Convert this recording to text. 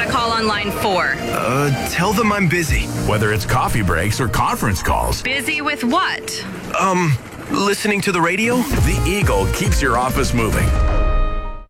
gotta call on line 4? Tell them I'm busy. Whether it's coffee breaks or conference calls. Busy with what? Listening to the radio? The Eagle keeps your office moving.